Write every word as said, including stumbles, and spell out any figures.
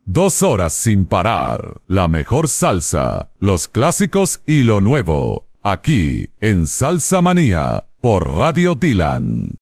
Dos horas sin parar. La mejor salsa, los clásicos y lo nuevo. Aquí en Salsa Manía por Radio Dylan.